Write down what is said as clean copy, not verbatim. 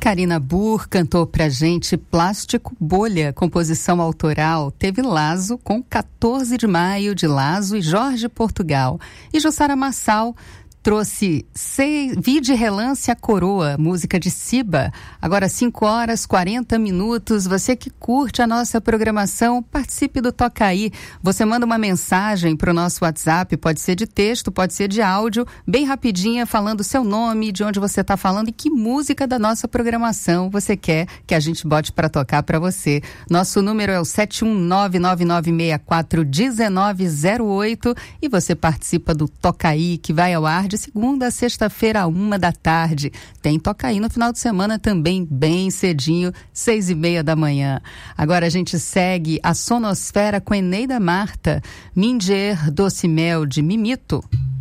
Karina Burr cantou pra gente Plástico Bolha, composição autoral. Teve Lazo com 14 de Maio de Lazo e Jorge Portugal. E Jussara Marçal trouxe Vide Relance a Coroa, música de Siba. Agora 5h40. Você que curte a nossa programação, participe do Toca Aí. Você manda uma mensagem para o nosso WhatsApp, pode ser de texto, pode ser de áudio, bem rapidinha, falando seu nome, de onde você está falando e que música da nossa programação você quer que a gente bote para tocar para você. Nosso número é o 71999641908 e você participa do Toca Aí, que vai ao ar de segunda a sexta-feira, 1h. Tem Toca Aí no final de semana também, bem cedinho, 6h30. Agora a gente segue a Sonosfera com Eneida Marta, Minger Doce Mel de Mimito.